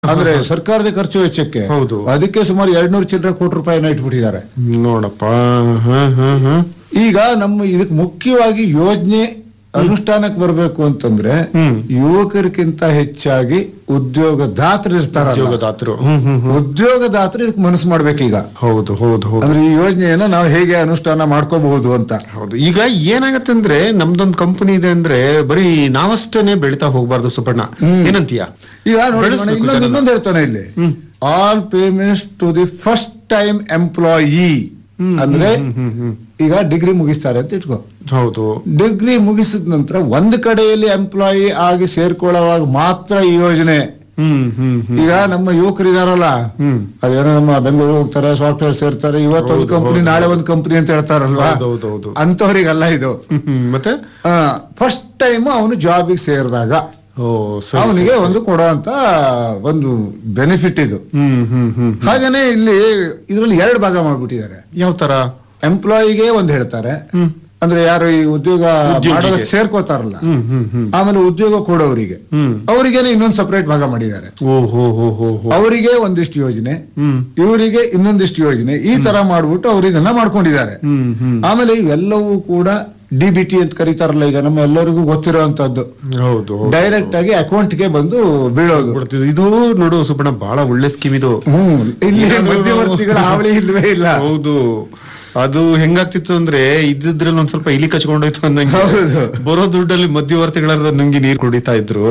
ಅಂದ್ರೆ ಸರ್ಕಾರದ ಖರ್ಚು ವೆಚ್ಚಕ್ಕೆ. ಹೌದು. ಅದಕ್ಕೆ ಸುಮಾರು 200 ಚಿಲ್ಲರೆ ಕೋಟಿ ರೂಪಾಯಿನ ಇಟ್ಬಿಟ್ಟಿದ್ದಾರೆ. ನೋಡಪ್ಪ. ಈಗ ನಮ್ಮ ಇದಕ್ಕೆ ಮುಖ್ಯವಾಗಿ ಯೋಜನೆ ಅನುಷ್ಠಾನಕ್ಕೆ ಬರಬೇಕು ಅಂತಂದ್ರೆ ಯುವಕರಿಗಿಂತ ಹೆಚ್ಚಾಗಿ ಉದ್ಯೋಗದಾತರು ಇರ್ತಾರಲ್ಲ, ಉದ್ಯೋಗದಾತರು ಇದಕ್ಕೆ ಮನಸ್ಸು ಮಾಡ್ಬೇಕೀಗ. ಹೌದು ಹೌದು ಹೌದು. ಅಂದ್ರೆ ಈ ಯೋಜನೆಯನ್ನ ನಾವು ಹೇಗೆ ಅನುಷ್ಠಾನ ಮಾಡ್ಕೋಬಹುದು ಅಂತ. ಹೌದು. ಈಗ ಏನಾಗತ್ತೆ ಅಂದ್ರೆ ನಮ್ದೊಂದು ಕಂಪನಿ ಇದೆ ಅಂದ್ರೆ ಬರೀ ನಾವಷ್ಟೇನೆ ಬೆಳಿತಾ ಹೋಗ್ಬಾರ್ದು ಸುಪರ್ಣ, ಏನಂತೀಯ? ಈಗ ಇನ್ನೊಂದು ಹೇಳ್ತಾನೆ ಇಲ್ಲಿ, all payments to the first time employee. ಅಂದ್ರೆ ಈಗ ಡಿಗ್ರಿ ಮುಗಿಸ್ತಾರೆ ಅಂತ ಇಟ್ಕೋ. ಹೌದು. ಡಿಗ್ರಿ ಮುಗಿಸಿದ ನಂತರ ಒಂದು ಕಡೆಯಲ್ಲಿ ಎಂಪ್ಲಾಯಿ ಆಗಿ ಸೇರ್ಕೊಳ್ಳುವಾಗ ಮಾತ್ರ ಈ ಯೋಜನೆ. ಈಗ ನಮ್ಮ ಯುವಕರು ಇದಾರಲ್ಲ, ಅದೇನೋ ನಮ್ಮ ಬೆಂಗಳೂರು ಹೋಗ್ತಾರೆ, ಸಾಫ್ಟ್ವೇರ್ ಸೇರ್ತಾರೆ, ಇವತ್ತೊಂದು ಕಂಪನಿ ನಾಳೆ ಒಂದು ಕಂಪನಿ ಅಂತ ಹೇಳ್ತಾರಲ್ವಾ, ಅಂತವ್ರಿಗಲ್ಲ ಇದು. ಮತ್ತೆ ಫಸ್ಟ್ ಟೈಮ್ ಅವನು ಜಾಬಿಗೆ ಸೇರಿದಾಗ ಅವನಿಗೆ ಒಂದು ಕೊಡುವಂತ ಒಂದು ಬೆನಿಫಿಟ್ ಇದು. ಹಾಗೇನೆ ಇಲ್ಲಿ ಇದ್ರಲ್ಲಿ 2 ಭಾಗ ಮಾಡ್ಬಿಟ್ಟಿದ್ದಾರೆ. ಯಾವ ತರ? ಎಂಪ್ಲಾಯಿಗೆ ಒಂದು ಹೇಳ್ತಾರೆ, ಅಂದ್ರೆ ಯಾರು ಈ ಉದ್ಯೋಗ ಮಾಡೋದಕ್ಕೆ ಸೇರ್ಕೋತಾರಲ್ಲ, ಆಮೇಲೆ ಉದ್ಯೋಗ ಕೊಡೋರಿಗೆ ಅವರಿಗೇನೆ ಇನ್ನೊಂದು ಸಪರೇಟ್ ಭಾಗ ಮಾಡಿದ್ದಾರೆ. ಅವರಿಗೆ ಒಂದಿಷ್ಟು ಯೋಜನೆ, ಇವರಿಗೆ ಇನ್ನೊಂದಿಷ್ಟು ಯೋಜನೆ, ಈ ತರ ಮಾಡ್ಬಿಟ್ಟು ಅವ್ರಿಗನ್ನ ಮಾಡ್ಕೊಂಡಿದ್ದಾರೆ. ಆಮೇಲೆ ಇವೆಲ್ಲವೂ ಕೂಡ DBT ಅಂತ ಕರೀತಾರಲ್ಲ, ಈಗ ನಮ್ಮ ಎಲ್ಲರಿಗೂ ಗೊತ್ತಿರುವಂತದ್ದು. ಹೌದು. ಡೈರೆಕ್ಟ್ ಆಗಿ ಅಕೌಂಟ್ ಗೆ ಬಂದು ಬೀಳೋದು. ಇದು ನೋಡು ಸುಪರ್ಣ, ಬಹಳ ಒಳ್ಳೆ ಸ್ಕೀಮ್ ಇದು. ಇಲ್ಲಿ ಮಧ್ಯವರ್ತಿಗಳ ಹಾವಳಿ ಇಲ್ವೇ ಇಲ್ಲ. ಹೌದು. ಅದು ಹೆಂಗಾಗ್ತಿತ್ತು ಅಂದ್ರೆ ಇದ್ರಲ್ಲಿ ಒಂದ್ ಸ್ವಲ್ಪ ಇಲಿ ಕಚ್ಕೊಂಡೋಯ್ತು ಅನ್ನಂಗೆ, ಬರೋ ದುಡ್ಡಲ್ಲಿ ಮಧ್ಯವರ್ತಿಗಳ ನುಂಗಿ ನೀರು ಕುಡಿತಾ ಇದ್ರು.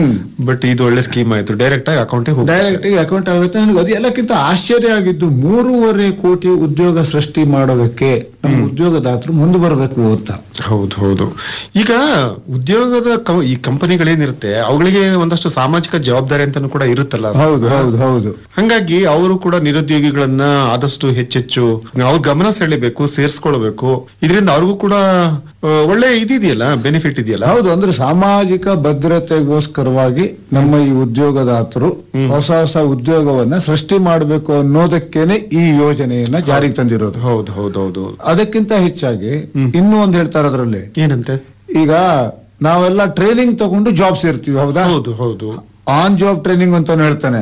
ಬಟ್ ಇದು ಒಳ್ಳೆ ಸ್ಕೀಮ್ ಆಯ್ತು, ಡೈರೆಕ್ಟ್ ಆಗಿ ಅಕೌಂಟ್ ಆಗುತ್ತೆ. ನನಗೆ ಅದು ಎಲ್ಲಕ್ಕಿಂತ ಆಶ್ಚರ್ಯ ಆಗಿದ್ದು 3.5 ಕೋಟಿ ಉದ್ಯೋಗ ಸೃಷ್ಟಿ ಮಾಡೋದಕ್ಕೆ ನಮ್ಮ ಉದ್ಯೋಗದಾತರು ಮುಂದೆ ಬರಬೇಕು ಅಂತ. ಹೌದು ಹೌದು. ಈಗ ಉದ್ಯೋಗದ ಈ ಕಂಪನಿಗಳೇನಿರುತ್ತೆ ಅವುಗಳಿಗೆ ಒಂದಷ್ಟು ಸಾಮಾಜಿಕ ಜವಾಬ್ದಾರಿ ಅಂತಾನು ಕೂಡ ಇರುತ್ತಲ್ಲ. ಹೌದು ಹೌದು ಹೌದು. ಹಂಗಾಗಿ ಅವರು ಕೂಡ ನಿರುದ್ಯೋಗಿಗಳನ್ನ ಆದಷ್ಟು ಹೆಚ್ಚೆಚ್ಚು ಅವ್ರ ಗಮನ ಸೆಳಿಬೇಕು, ಸೇರ್ಸ್ಕೊಳ್ಬೇಕು. ಇದರಿಂದ ಅವ್ರಿಗೂ ಕೂಡ ಒಳ್ಳೆ ಇದೆಯಲ್ಲ, ಬೆನಿಫಿಟ್ ಇದೆಯಲ್ಲ. ಹೌದು. ಅಂದ್ರೆ ಸಾಮಾಜಿಕ ಭದ್ರತೆಗೋಸ್ಕರವಾಗಿ ನಮ್ಮ ಈ ಉದ್ಯೋಗದಾತರು ಹೊಸ ಹೊಸ ಉದ್ಯೋಗವನ್ನ ಸೃಷ್ಟಿ ಮಾಡಬೇಕು ಅನ್ನೋದಕ್ಕೇನೆ ಈ ಯೋಜನೆಯನ್ನ ಜಾರಿಗೆ ತಂದಿರೋದು. ಹೌದು ಹೌದು ಹೌದು. ಅದಕ್ಕಿಂತ ಹೆಚ್ಚಾಗಿ ಇನ್ನೂ ಒಂದು ಹೇಳ್ತಾರೆ ಅದರಲ್ಲಿ. ಏನಂತೆ? ಈಗ ನಾವೆಲ್ಲ ಟ್ರೈನಿಂಗ್ ತಗೊಂಡು ಜಾಬ್ ಸೇರ್ತೀವಿ, ಹೌದಾ? ಹೌದು ಹೌದು. ಆನ್ ಜಾಬ್ ಟ್ರೈನಿಂಗ್ ಅಂತ ಹೇಳ್ತಾನೆ.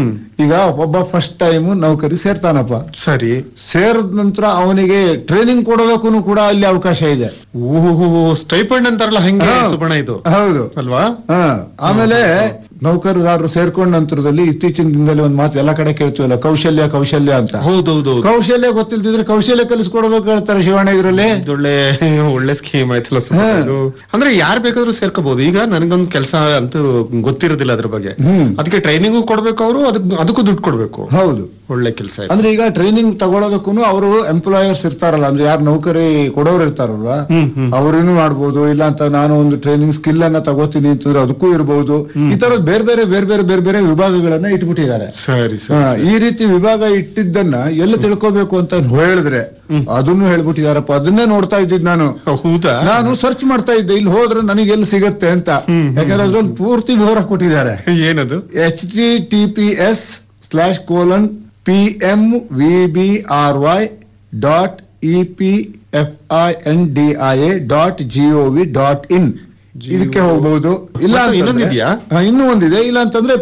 ಈಗ ಒಬ್ಬ ಫಸ್ಟ್ ಟೈಮ್ ನೌಕರಿ ಸೇರ್ತಾನಪ್ಪ, ಸರಿ. ಸೇರಿದ ನಂತರ ಅವನಿಗೆ ಟ್ರೈನಿಂಗ್ ಕೊಡೋದಕ್ಕೂ ಕೂಡ ಅಲ್ಲಿ ಅವಕಾಶ ಇದೆ. ಸ್ಟೈಪಂಡ್ ಅಂತಾರಲ್ಲ, ಹಂಗೆ ಸುಬಣ ಇದು. ಹೌದು ಅಲ್ವಾ? ಆಮೇಲೆ ನೌಕರದಾರರು ಸೇರ್ಕೊಂಡ ನಂತರದಲ್ಲಿ ಇತ್ತೀಚಿನ ದಿನದಲ್ಲಿ ಒಂದು ಮಾತು ಎಲ್ಲ ಕಡೆ ಕೇಳ್ತೀವಲ್ಲ, ಕೌಶಲ್ಯ ಕೌಶಲ್ಯ ಅಂತ. ಹೌದೌದು. ಕೌಶಲ್ಯ ಗೊತ್ತಿಲ್ದಿದ್ರೆ ಕೌಶಲ್ಯ ಕಲಿಸ್ಕೊಡೋದಕ್ಕೆ ಹೇಳ್ತಾರೆ ಶಿವಣ್ಣ ಇದ್ರಲ್ಲಿ. ಒಳ್ಳೆ ಸ್ಕೀಮ್ ಆಯ್ತಲ್ಲ. ಅಂದ್ರೆ ಯಾರು ಬೇಕಾದ್ರೂ ಸೇರ್ಕೋಬಹುದು. ಈಗ ನನಗೊಂದು ಕೆಲಸ ಅಂತೂ ಗೊತ್ತಿರೋದಿಲ್ಲ ಅದ್ರ ಬಗ್ಗೆ, ಅದಕ್ಕೆ ಟ್ರೈನಿಂಗು ಕೊಡ್ಬೇಕು, ಅವರು ಅದಕ್ಕೂ ದುಡ್ಡು ಕೊಡ್ಬೇಕು. ಹೌದು, ಒಳ್ಳೆ ಕೆಲಸ. ಅಂದ್ರೆ ಈಗ ಟ್ರೈನಿಂಗ್ ತಗೊಳೋದಕ್ಕೂ ಅವರು ಎಂಪ್ಲಾಯರ್ಸ್ ಇರ್ತಾರಲ್ಲ, ಅಂದ್ರೆ ಯಾರು ನೌಕರಿ ಕೊಡೋರು ಇರ್ತಾರಲ್ವಾ, ಅವ್ರೇನು ಮಾಡ್ಬೋದು. ಇಲ್ಲ ಅಂತ ನಾನು ಒಂದು ಟ್ರೈನಿಂಗ್ ಸ್ಕಿಲ್ ಅನ್ನ ತಗೋತೀನಿ ಅಂತಂದ್ರೆ ಅದಕ್ಕೂ ಇರಬಹುದು. ಈ ತರ ಬೇರೆ ಬೇರೆ ವಿಭಾಗಗಳನ್ನ ಇಟ್ಬಿಟ್ಟಿದ್ದಾರೆ. ಸರಿ. ಈ ರೀತಿ ವಿಭಾಗ ಇಟ್ಟಿದ್ದನ್ನ ಎಲ್ಲ ತಿಳ್ಕೋಬೇಕು ಅಂತ ಹೇಳಿದ್ರೆ ಅದನ್ನು ಹೇಳ್ಬಿಟ್ಟಿದಾರಪ್ಪ. ಅದನ್ನೇ ನೋಡ್ತಾ ಇದ್ದಿದ್ ನಾನು. ಹೌದಾ? ನಾನು ಸರ್ಚ್ ಮಾಡ್ತಾ ಇದ್ದೆ, ಇಲ್ಲಿ ಹೋದ್ರೆ ನನಗೆ ಎಲ್ಲಿ ಸಿಗತ್ತೆ ಅಂತ. ಯಾಕಂದ್ರೆ ಅದ್ರಲ್ಲಿ ಪೂರ್ತಿ ವಿವರ ಕೊಟ್ಟಿದ್ದಾರೆ. ಏನದು? https://pmvbry.epfindia.gov.in ಇದಕ್ಕೆ ಹೋಗಬಹುದು. ಇಲ್ಲ ಇನ್ನೂ ಒಂದಿದೆ. ಇಲ್ಲ ಅಂತಂದ್ರೆ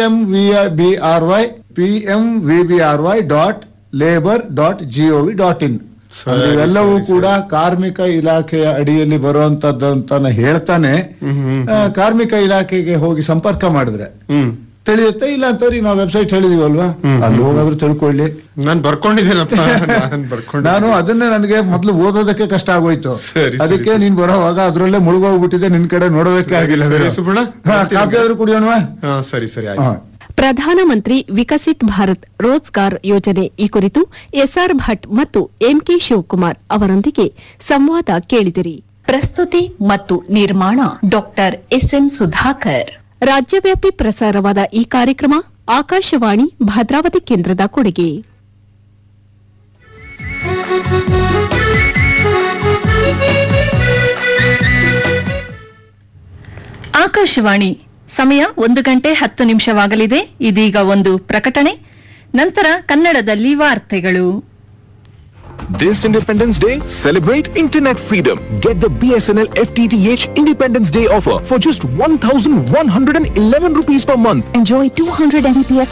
pmvbry.labor.gov.in. ಇವೆಲ್ಲವೂ ಕೂಡ ಕಾರ್ಮಿಕ ಇಲಾಖೆಯ ಅಡಿಯಲ್ಲಿ ಬರುವಂತದ್ದು ಅಂತಾನೆ ಹೇಳ್ತಾನೆ. ಕಾರ್ಮಿಕ ಇಲಾಖೆಗೆ ಹೋಗಿ ಸಂಪರ್ಕ ಮಾಡಿದ್ರೆ ತಿಳಿಯುತ್ತೆ. ಇಲ್ಲ ಅಂತವ್ರಿಗೆ ನಾವು ವೆಬ್ಸೈಟ್ ಹೇಳಿದೀವಲ್ವಾ, ಅಲ್ಲಿ ಹೋಗಾದ್ರೂ ತಿಳ್ಕೊಳ್ಳಿ. ನಾನು ಬರ್ಕೊಂಡಿದ್ದೇನಪ್ಪ. ನಾನು ಅದನ್ನೇ ನನಗೆ ಮೊದ್ಲು ಓದೋದಕ್ಕೆ ಕಷ್ಟ ಆಗೋಯ್ತು. ಅದಕ್ಕೆ ನೀನ್ ಬರೋವಾಗ ಅದ್ರಲ್ಲೇ ಮುಳುಗೋಗ್ಬಿಟ್ಟಿದೆ, ನಿನ್ ಕಡೆ ನೋಡೋದಕ್ಕೆ ಆಗಿಲ್ಲ. ಕಾಫಿ ಆದ್ರೂ ಕುಡಿಯೋಣವಾ? ಸರಿ ಸರಿ. ಪ್ರಧಾನಮಂತ್ರಿ ವಿಕಸಿತ್ ಭಾರತ್ ರೋಜ್ಗಾರ್ ಯೋಜನೆ ಈ ಕುರಿತು SR ಭಟ್ ಮತ್ತು MK ಶಿವಕುಮಾರ್ ಅವರೊಂದಿಗೆ ಸಂವಾದ ಕೇಳಿದಿರಿ. ಪ್ರಸ್ತುತಿ ಮತ್ತು ನಿರ್ಮಾಣ ಡಾಕ್ಟರ್ SM ಸುಧಾಕರ್. ರಾಜ್ಯವ್ಯಾಪಿ ಪ್ರಸಾರವಾದ ಈ ಕಾರ್ಯಕ್ರಮ ಆಕಾಶವಾಣಿ ಭದ್ರಾವತಿ ಕೇಂದ್ರದ ಕೊಡುಗೆ. ಆಕಾಶವಾಣಿ ಸಮಯ 1:10 ಇದೀಗ ಒಂದು ಪ್ರಕಟಣೆ, ನಂತರ ಕನ್ನಡದಲ್ಲಿ ವಾರ್ತೆಗಳು. This Independence Day, celebrate internet freedom. Get the BSNL FTTH Independence Day offer for just 1,111 rupees per month. Enjoy 200 Mbps